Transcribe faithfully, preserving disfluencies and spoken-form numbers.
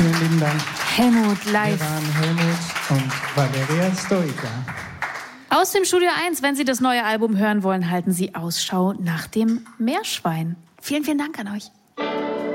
Vielen lieben Dank. Helmut live. Wir waren Helmut und Valeria Stoica. Aus dem Studio eins, wenn Sie das neue Album hören wollen, halten Sie Ausschau nach dem Meerschwein. Vielen, vielen Dank an euch.